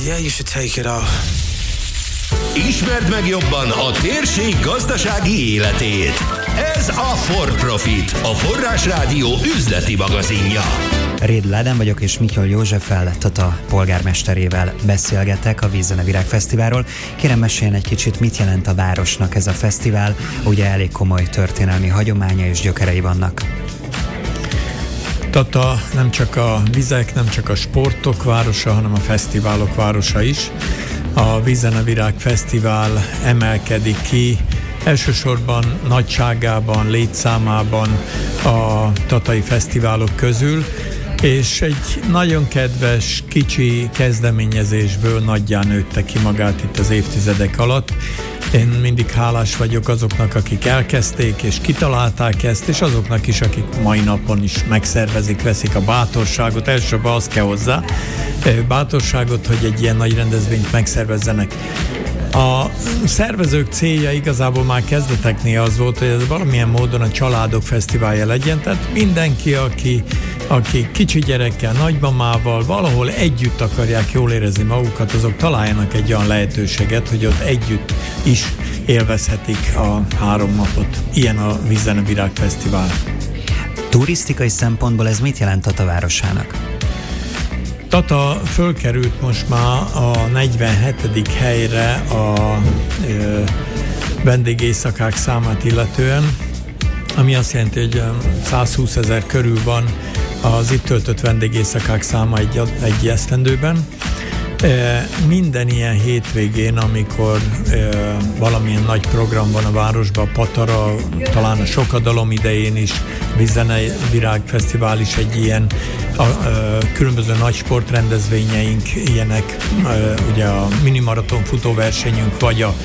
Yeah, you should take it off. Ismerd meg jobban a térség gazdasági életét. Ez a For Profit, a Forrás Rádió üzleti magazinja. Rédl Ádám vagyok, és Miklós Józseffel, Tata polgármesterével beszélgetek a Víz Zene Virág Fesztiválról. Kérem, meséljen egy kicsit, mit jelent a városnak ez a fesztivál. Ugye elég komoly történelmi hagyománya és gyökerei vannak. Tata nem csak a vizek, nem csak a sportok városa, hanem a fesztiválok városa is. A Víz Zene Virág Fesztivál emelkedik ki elsősorban nagyságában, létszámában a tatai fesztiválok közül, és egy nagyon kedves, kicsi kezdeményezésből nagyjá nőtte ki magát itt az évtizedek alatt. Én mindig hálás vagyok azoknak, akik elkezdték és kitalálták ezt, és azoknak is, akik mai napon is megszervezik, veszik a bátorságot. Elsősorban az kell hozzá, bátorságot, hogy egy ilyen nagy rendezvényt megszervezzenek. A szervezők célja igazából már kezdeteknél az volt, hogy ez valamilyen módon a családok fesztiválja legyen, tehát mindenki, aki kicsi gyerekkel, nagymamával valahol együtt akarják jól érezni magukat, azok találjanak egy olyan lehetőséget, hogy ott együtt is élvezhetik a 3 napot. Ilyen a Víz Zene Virág Fesztivál. Turisztikai szempontból ez mit jelent Tata városának? Tata fölkerült most már a 47. helyre a vendégéjszakák számát illetően, ami azt jelenti, hogy 120 000 körül van az itt töltött vendégéjszakák száma egy esztendőben. Minden ilyen hétvégén, amikor valamilyen nagy program van a városban, a Patara, talán a Sokadalom idején is, Víz Zene Virág Fesztivál is egy ilyen, különböző nagy sportrendezvényeink ilyenek, ugye a minimaraton futóversenyünk, vagy a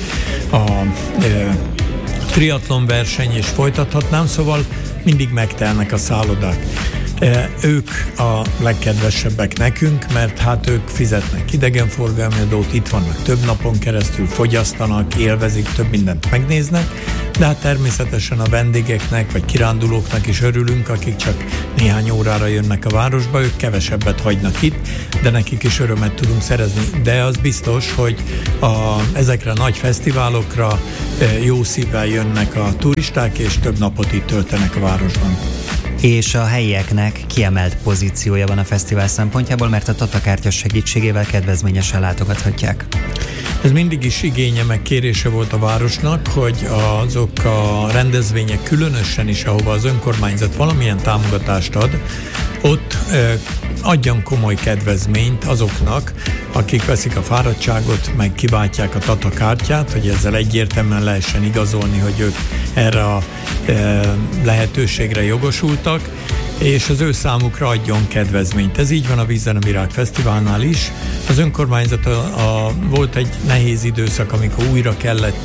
triatlon verseny, és folytathatnám, szóval mindig megtelnek a szállodák. Ők a legkedvesebbek nekünk, mert hát ők fizetnek idegenforgalmi adót, itt vannak több napon keresztül, fogyasztanak, élvezik, több mindent megnéznek, de hát természetesen a vendégeknek vagy kirándulóknak is örülünk, akik csak néhány órára jönnek a városba, ők kevesebbet hagynak itt, de nekik is örömet tudunk szerezni. De az biztos, hogy ezekre a nagy fesztiválokra jó szívvel jönnek a turisták, és több napot itt töltenek a városban. És a helyieknek kiemelt pozíciója van a fesztivál szempontjából, mert a Tata kártya segítségével kedvezményesen látogathatják. Ez mindig is igénye, meg kérése volt a városnak, hogy azok a rendezvények, különösen is, ahova az önkormányzat valamilyen támogatást ad, ott adjon komoly kedvezményt azoknak, akik veszik a fáradtságot, meg kiváltják a Tata kártyát, hogy ezzel egyértelműen lehessen igazolni, hogy ők erre a lehetőségre jogosultak, és az ő számukra adjon kedvezményt. Ez így van a Víz Zene Virág Fesztiválnál is. Az önkormányzat volt egy nehéz időszak, amikor újra kellett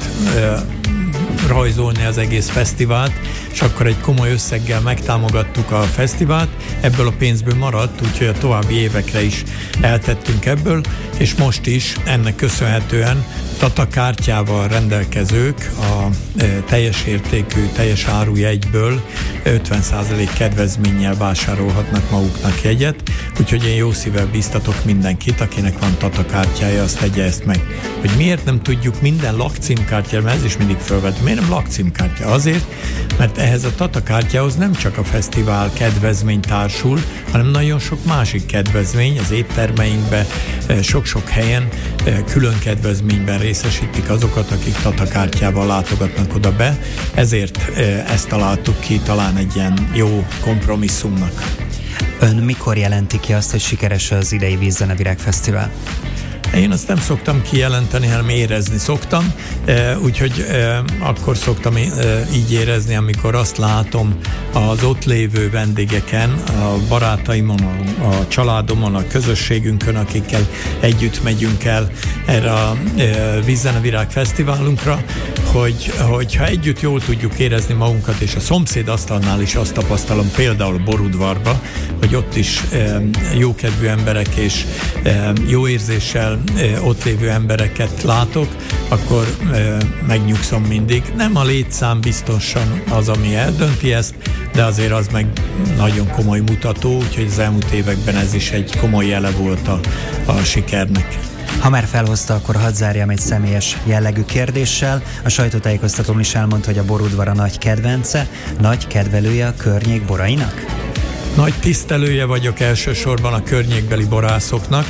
rajzolni az egész fesztivált, és akkor egy komoly összeggel megtámogattuk a fesztivált, ebből a pénzből maradt, úgyhogy a további évekre is eltettünk ebből, és most is ennek köszönhetően Tata kártyával rendelkezők a teljes értékű, teljes árujegyből 50% kedvezménnyel vásárolhatnak maguknak jegyet, úgyhogy én jó szívvel bíztatok mindenkit, akinek van Tata kártyája, azt tegye ezt meg. Hogy miért nem tudjuk minden lakcímkártyára, mert ez is mindig fölvet, miért nem lakcímkártya? Azért, mert ehhez a Tata kártyához nem csak a fesztivál kedvezmény társul, hanem nagyon sok másik kedvezmény, az éttermeinkben, sok-sok helyen külön kedvezményben részesítik azokat, akik Tata kártyával látogatnak oda be, ezért ezt találtuk ki talán egy ilyen jó kompromisszumnak. Ön mikor jelenti ki azt, hogy sikeres az idei Víz Zene Virág Fesztivál? Én azt nem szoktam kijelenteni, hanem érezni szoktam, úgyhogy akkor szoktam így érezni, amikor azt látom az ott lévő vendégeken, a barátaimon, a családomon, a közösségünkön, akikkel együtt megyünk el erre a Víz Zene Virág Fesztiválunkra, hogyha együtt jól tudjuk érezni magunkat, és a szomszéd asztalnál is azt tapasztalom, például Borudvarba, hogy ott is jókedvű emberek és jó érzéssel ott lévő embereket látok, akkor megnyugszom mindig. Nem a létszám biztosan az, ami eldönti ezt, de azért az meg nagyon komoly mutató, úgyhogy az elmúlt években ez is egy komoly jele volt a sikernek. Ha már felhozta, akkor hadd zárjam egy személyes jellegű kérdéssel. A sajtótájékoztatón is elmondta, hogy a borudvar a nagy kedvence, nagy kedvelője a környék borainak? Nagy tisztelője vagyok elsősorban a környékbeli borászoknak.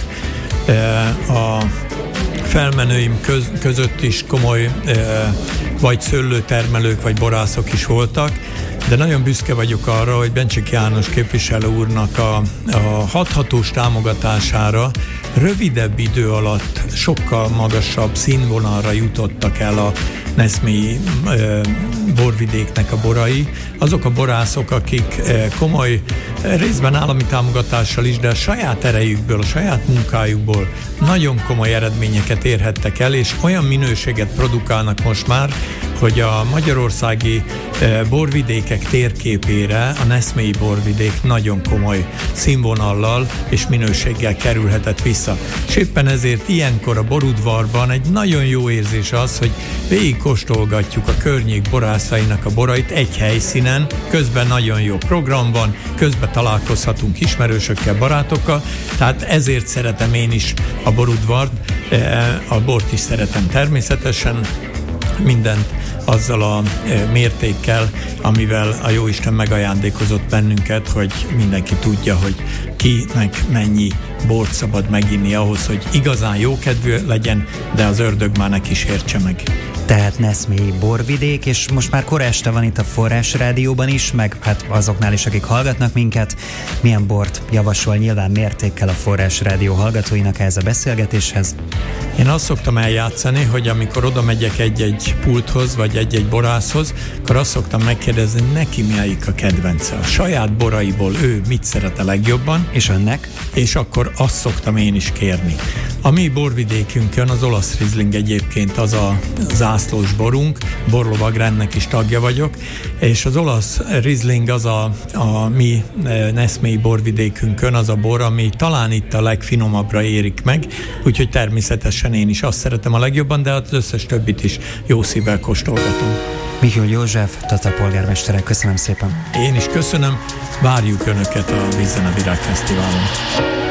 A felmenőim között is komoly vagy szőlőtermelők, vagy borászok is voltak, de nagyon büszke vagyok arra, hogy Bencsik János képviselő úrnak a hathatós támogatására rövidebb idő alatt sokkal magasabb színvonalra jutottak el a neszmélyi borvidéknek a borai. Azok a borászok, akik komoly részben állami támogatással is, de a saját erejükből, a saját munkájukból nagyon komoly eredményeket érhettek el, és olyan minőséget produkálnak most már, hogy a magyarországi borvidékek térképére a neszmélyi borvidék nagyon komoly színvonallal és minőséggel kerülhetett vissza. És éppen ezért ilyenkor a borudvarban egy nagyon jó érzés az, hogy végigkóstolgatjuk a környék borászainak a borait egy helyszínen, közben nagyon jó program van, közben találkozhatunk ismerősökkel, barátokkal, tehát ezért szeretem én is a borudvart, a bort is szeretem természetesen, mindent azzal a mértékkel, amivel a Jóisten megajándékozott bennünket, hogy mindenki tudja, hogy kinek mennyi bort szabad meginni ahhoz, hogy igazán jókedvű legyen, de az ördög már ne kísértse meg. Tehát neszmélyi borvidék, és most már kora este van itt a Forrás Rádióban is, meg hát azoknál is, akik hallgatnak minket. Milyen bort javasol nyilván mértékkel a Forrás Rádió hallgatóinak ehhez a beszélgetéshez? Én azt szoktam eljátszani, hogy amikor oda megyek egy-egy pulthoz, vagy egy-egy borászhoz, akkor azt szoktam megkérdezni, neki melyik a kedvence. A saját boraiból ő mit szeret a legjobban. És önnek? És akkor azt szoktam én is kérni. A mi borvidékünkön az olasz Riesling egyébként az a zászlós borunk, Borlovagrendnek is tagja vagyok, és az olasz Riesling az a mi neszmélyi borvidékünkön az a bor, ami talán itt a legfinomabbra érik meg, úgyhogy természetesen én is azt szeretem a legjobban, de az összes többit is jó szívvel kóstolgatom. Mihály József, Tata polgármestere, köszönöm szépen. Én is köszönöm, várjuk Önöket a Vízzen a Virág Fesztiválon.